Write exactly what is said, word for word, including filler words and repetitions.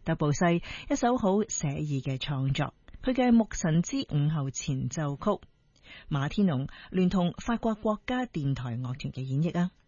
德布西一首好寫意嘅創作，佢嘅《牧神之午後前奏曲》，馬天龍聯同法國國家電台樂團嘅演繹啊。